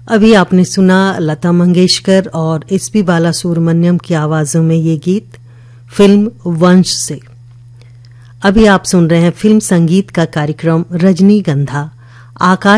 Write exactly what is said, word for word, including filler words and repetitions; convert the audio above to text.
अभी आपने सुना लता मंगेशकर और एस पी बालासुब्रमण्यम की आवाजों में ये गीत फिल्म वंश से। अभी आप सुन रहे हैं फिल्म संगीत का कार्यक्रम रजनीगंधा। आकाश